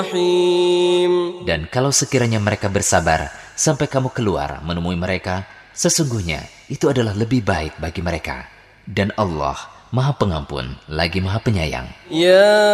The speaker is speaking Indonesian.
Dan kalau sekiranya mereka bersabar sampai kamu keluar menemui mereka, sesungguhnya itu adalah lebih baik bagi mereka. Dan Allah Maha Pengampun lagi Maha Penyayang.